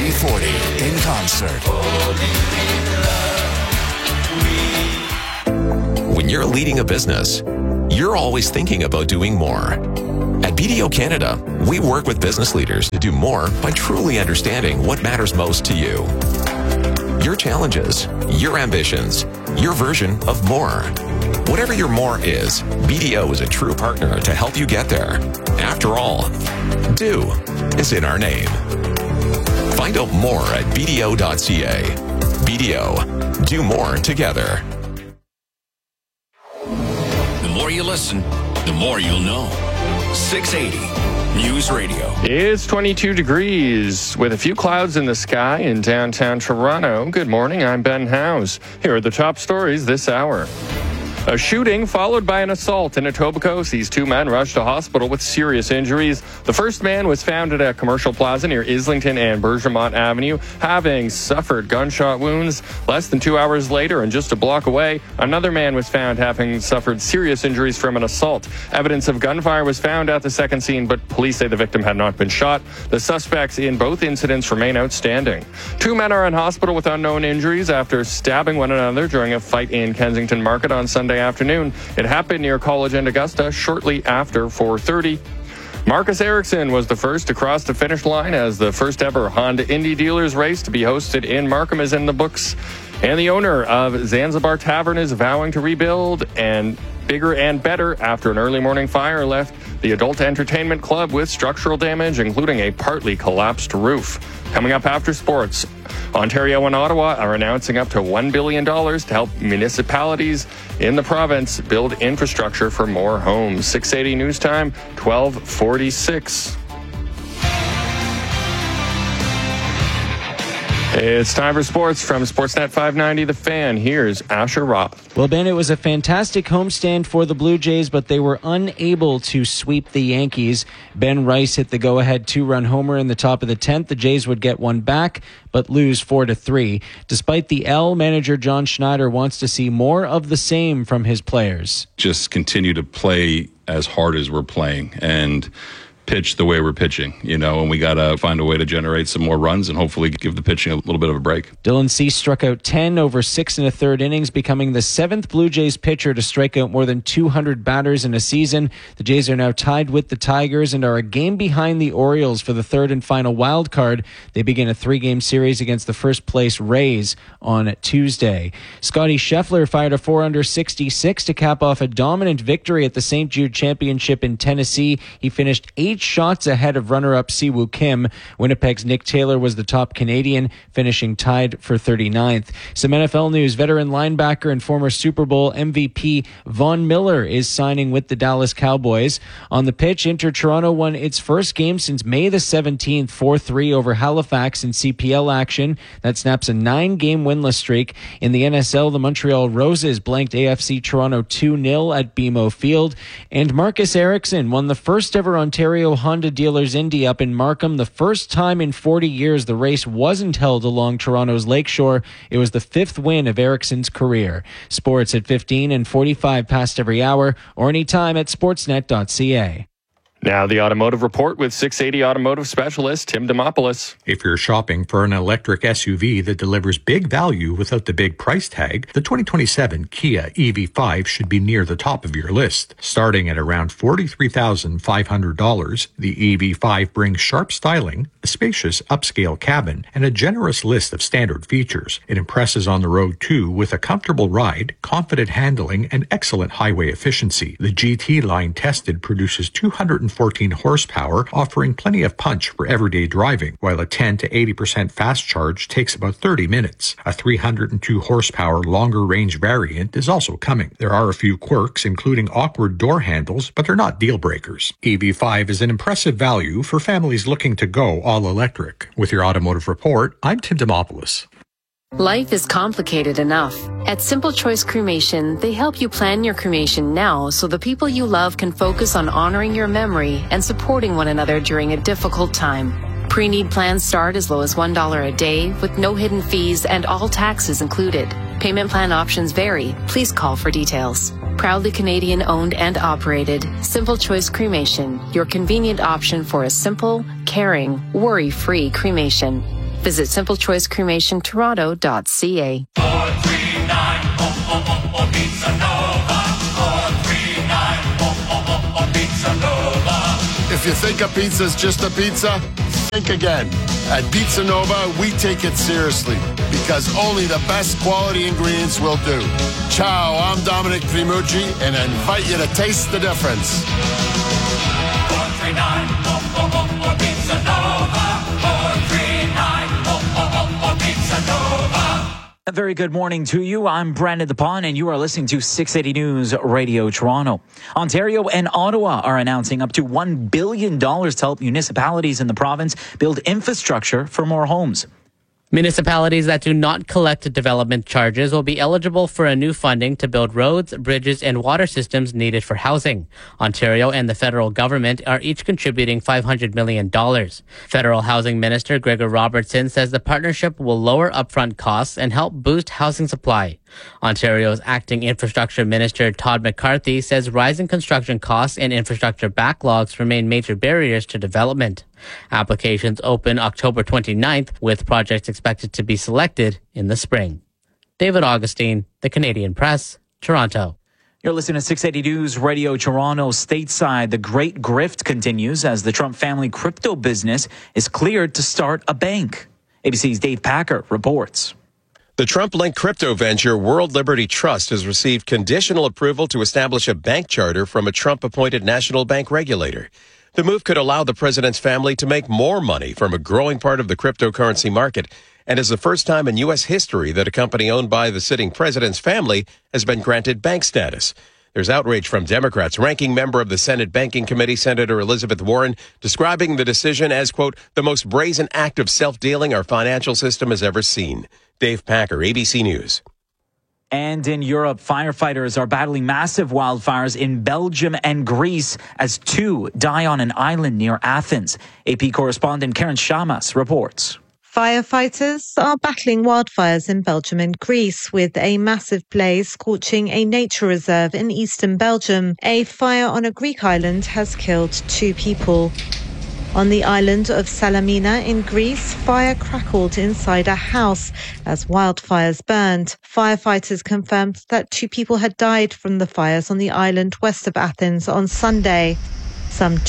UB40 in concert. When you're leading a business, you're always thinking about doing more. At BDO Canada, we work with business leaders to do more by truly understanding what matters most to you. Your challenges, your ambitions, your version of more. Whatever your more is, BDO is a true partner to help you get there. After all, do is in our name. Find out more at BDO.ca. BDO, do more together. The more you listen, the more you'll know. 680 News Radio. It's 22 degrees with a few clouds in the sky in downtown Toronto. Good morning, I'm Ben Howes. Here are the top stories this hour. A shooting followed by an assault in Etobicoke sees two men rushed to hospital with serious injuries. The first man was found at a commercial plaza near Islington and Bergemont Avenue, having suffered gunshot wounds. Less than 2 hours later, and just a block away, another man was found having suffered serious injuries from an assault. Evidence of gunfire was found at the second scene, but police say the victim had not been shot. The suspects in both incidents remain outstanding. Two men are in hospital with unknown injuries after stabbing one another during a fight in Kensington Market on Sunday afternoon. It happened near College and Augusta shortly after 4:30. Marcus Ericsson was the first to cross the finish line as the first ever Honda Indy Dealers race to be hosted in Markham is in the books. And the owner of Zanzibar Tavern is vowing to rebuild and bigger and better after an early morning fire left the adult entertainment club with structural damage, including a partly collapsed roof. Coming up after sports, Ontario and Ottawa are announcing up to $1 billion to help municipalities in the province build infrastructure for more homes. 680 News Time, 12:46. It's time for sports from Sportsnet 590 The Fan. Here's Asher Roth. Well, Ben, it was a fantastic homestand for the Blue Jays, but they were unable to sweep the Yankees. Ben Rice hit the go-ahead two-run homer in the top of the 10th. The Jays would get one back, but lose 4-3. Despite the L, manager John Schneider wants to see more of the same from his players. Just continue to play as hard as we're playing and pitch the way we're pitching, and we got to find a way to generate some more runs and hopefully give the pitching a little bit of a break. Dylan Cease struck out 10 over 6 1/3 innings, becoming the 7th Blue Jays pitcher to strike out more than 200 batters in a season. The Jays are now tied with the Tigers and are a game behind the Orioles for the third and final wild card. They begin a 3-game series against the first-place Rays on Tuesday. Scotty Scheffler fired a 4-under-66 to cap off a dominant victory at the St. Jude Championship in Tennessee. He finished 8 shots ahead of runner-up Siwoo Kim. Winnipeg's Nick Taylor was the top Canadian, finishing tied for 39th. Some NFL news: veteran linebacker and former Super Bowl MVP Von Miller is signing with the Dallas Cowboys. On the pitch, Inter Toronto won its first game since May the 17th, 4-3 over Halifax in CPL action. That snaps a 9-game winless streak. In the NSL, the Montreal Roses blanked AFC Toronto 2-0 at BMO Field. And Marcus Ericsson won the first ever Ontario Honda Dealers Indy up in Markham. The first time in 40 years the race wasn't held along Toronto's lakeshore. It was the 5th win of Ericsson's career. Sports at 15 and 45 past every hour or anytime at sportsnet.ca. Now the Automotive Report with 680 Automotive Specialist Tim Demopoulos. If you're shopping for an electric SUV that delivers big value without the big price tag, the 2027 Kia EV5 should be near the top of your list. Starting at around $43,500, the EV5 brings sharp styling, a spacious upscale cabin, and a generous list of standard features. It impresses on the road too with a comfortable ride, confident handling, and excellent highway efficiency. The GT line tested produces 214 horsepower, offering plenty of punch for everyday driving, while a 10 to 80% fast charge takes about 30 minutes. A 302 horsepower longer range variant is also coming. There are a few quirks, including awkward door handles, but they're not deal breakers. EV5 is an impressive value for families looking to go all electric. With your Automotive Report, I'm Tim Demopoulos. Life is complicated enough. At Simple Choice Cremation, they help you plan your cremation now so the people you love can focus on honoring your memory and supporting one another during a difficult time. Pre-need plans start as low as $1 a day with no hidden fees and all taxes included. Payment plan options vary. Please call for details. Proudly Canadian owned and operated, Simple Choice Cremation, your convenient option for a simple, caring, worry-free cremation. Visit simplechoicecremationtoronto.ca. 439 Pizza Nova. 439 Pizza Nova. If you think a pizza's just a pizza, think again. At Pizza Nova, we take it seriously because only the best quality ingredients will do. Ciao, I'm Dominic Primucci, and I invite you to taste the difference. 439 Pizza Nova. 439 Pizza Nova. A very good morning to you. I'm Brandon DePon, and you are listening to 680 News Radio Toronto. Ontario and Ottawa are announcing up to $1 billion to help municipalities in the province build infrastructure for more homes. Municipalities that do not collect development charges will be eligible for a new funding to build roads, bridges, and water systems needed for housing. Ontario and the federal government are each contributing $500 million. Federal Housing Minister Gregor Robertson says the partnership will lower upfront costs and help boost housing supply. Ontario's acting infrastructure minister Todd McCarthy says rising construction costs and infrastructure backlogs remain major barriers to development. Applications open October 29th, with projects expected to be selected in the spring. David Augustine, The Canadian Press, Toronto. You're listening to 680 News Radio Toronto. Stateside, the great grift continues as the Trump family crypto business is cleared to start a bank. ABC's Dave Packer reports. The Trump-linked crypto venture World Liberty Trust has received conditional approval to establish a bank charter from a Trump-appointed national bank regulator. The move could allow the president's family to make more money from a growing part of the cryptocurrency market, and is the first time in U.S. history that a company owned by the sitting president's family has been granted bank status. There's outrage from Democrats. Ranking member of the Senate Banking Committee, Senator Elizabeth Warren, describing the decision as, quote, the most brazen act of self-dealing our financial system has ever seen. Dave Packer, ABC News. And in Europe, firefighters are battling massive wildfires in Belgium and Greece as 2 die on an island near Athens. AP correspondent Karen Shamas reports. Firefighters are battling wildfires in Belgium and Greece, with a massive blaze scorching a nature reserve in eastern Belgium. A fire on a Greek island has killed 2 people. On the island of Salamina in Greece, fire crackled inside a house as wildfires burned. Firefighters confirmed that 2 people had died from the fires on the island west of Athens on Sunday. Some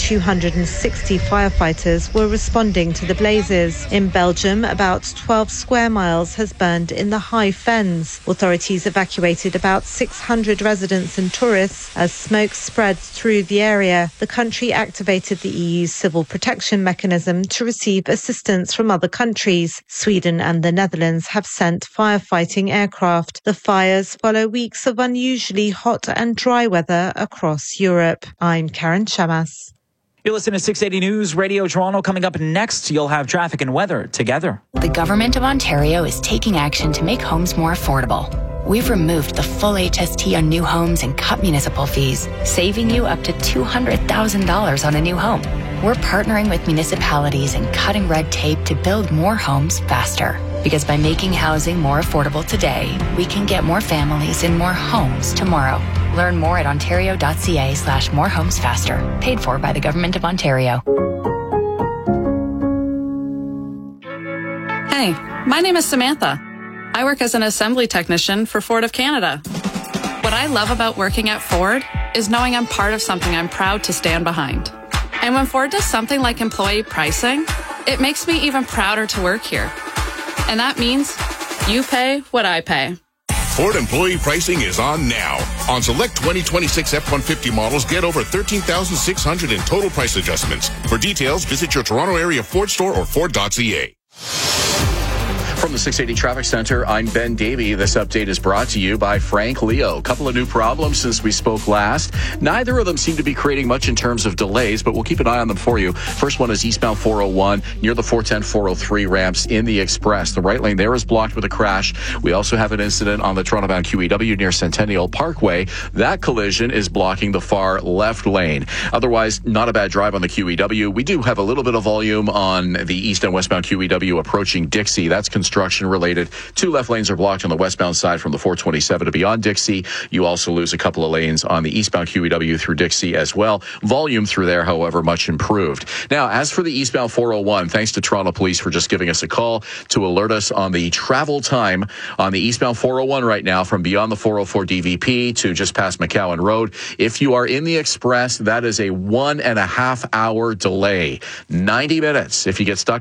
260 firefighters were responding to the blazes. In Belgium, about 12 square miles has burned in the High Fens. Authorities evacuated about 600 residents and tourists as smoke spread through the area. The country activated the EU's civil protection mechanism to receive assistance from other countries. Sweden and the Netherlands have sent firefighting aircraft. The fires follow weeks of unusually hot and dry weather across Europe. I'm Karen Shamas. You're listening to 680 News Radio Toronto. Coming up next, you'll have traffic and weather together. The Government of Ontario is taking action to make homes more affordable. We've removed the full HST on new homes and cut municipal fees, saving you up to $200,000 on a new home. We're partnering with municipalities and cutting red tape to build more homes faster. Because by making housing more affordable today, we can get more families in more homes tomorrow. Learn more at ontario.ca/morehomesfaster. Paid for by the Government of Ontario. Hey, my name is Samantha. I work as an assembly technician for Ford of Canada. What I love about working at Ford is knowing I'm part of something I'm proud to stand behind. And when Ford does something like employee pricing, it makes me even prouder to work here. And that means you pay what I pay. Ford employee pricing is on now. On select 2026 F-150 models, get over $13,600 in total price adjustments. For details, visit your Toronto area Ford store or Ford.ca. From the 680 Traffic Center, I'm Ben Davey. This update is brought to you by Frank Leo. A couple of new problems since we spoke last. Neither of them seem to be creating much in terms of delays, but we'll keep an eye on them for you. First one is eastbound 401 near the 410-403 ramps in the Express. The right lane there is blocked with a crash. We also have an incident on the Toronto-bound QEW near Centennial Parkway. That collision is blocking the far left lane. Otherwise, not a bad drive on the QEW. We do have a little bit of volume on the east and westbound QEW approaching Dixie. That's constructed construction related. 2 left lanes are blocked on the westbound side from the 427 to beyond Dixie. You also lose a couple of lanes on the eastbound QEW through Dixie as well. Volume through there, however, much improved. Now, as for the eastbound 401, thanks to Toronto Police for just giving us a call to alert us on the travel time on the eastbound 401 right now from beyond the 404 DVP to just past McCowan Road. If you are in the express, that is a 1.5 hour delay. 90 minutes if you get stuck